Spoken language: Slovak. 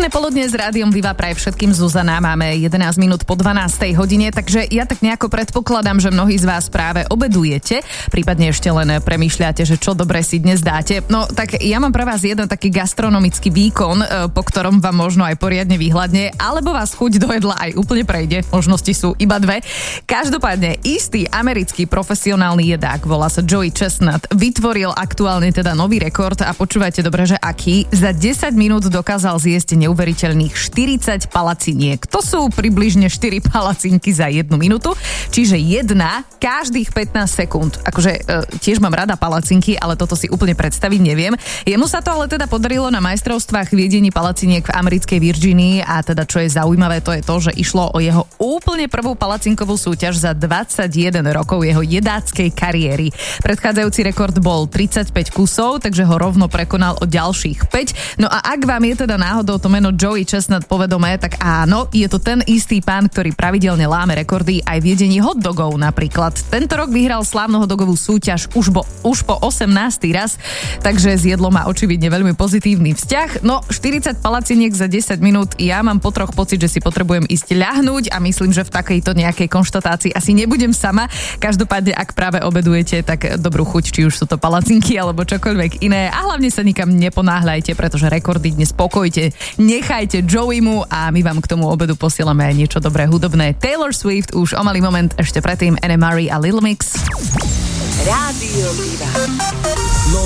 Pekné poludne s Rádiom Viva praje všetkým Zuzana. Máme 11 minút po 12. hodine, takže ja tak nejako predpokladám, že mnohí z vás práve obedujete, prípadne ešte len premýšľate, že čo dobre si dnes dáte. No tak ja mám pre vás jeden taký gastronomický výkon, po ktorom vám možno aj poriadne vyhladne, alebo vás chuť do jedla aj úplne prejde. Možnosti sú iba dve. Každopádne istý americký profesionálny jedák, volá sa Joey Chestnut, vytvoril aktuálne teda nový rekord a počúvajte dobre, že aký. Za 10 minút dokázal zjesť neuveriteľných 40 palaciniek. To sú približne 4 palacinky za 1 minútu, čiže jedna každých 15 sekúnd. Akože tiež mám rada palacinky, ale toto si úplne predstaviť neviem. Jemu sa to ale teda podarilo na majstrovstvách v jedení palaciniek v americkej Virginii a teda čo je zaujímavé, to je to, že išlo o jeho úplne prvú palacinkovú súťaž za 21 rokov jeho jedáckej kariéry. Predchádzajúci rekord bol 35 kusov, takže ho rovno prekonal o ďalších 5. No a ak vám je teda náhodou to meno Joey Chestnut povedomé, tak áno, je to ten istý pán, ktorý pravidelne láme rekordy aj v jedení hotdogov napríklad. Tento rok vyhral slávnu hotdogovú súťaž už po 18. raz, takže s jedlom má očividne veľmi pozitívny vzťah. No 40 palaciniek za 10 minút, ja mám po troch pocit, že si potrebujem ísť ľahnúť a myslím, že v takejto nejakej konštatácii asi nebudem sama. Každopádne, ak práve obedujete, tak dobrú chuť, či už sú to palacinky alebo čokoľvek iné a hlavne sa nikam neponáhľajte, pretože rekordy dnes spokojte, nechajte Joeymu a my vám k tomu obedu posielame aj niečo dobré hudobné. Taylor Swift už o malý moment, ešte predtým Anne Marie a Lil Mix. Rádio Viva.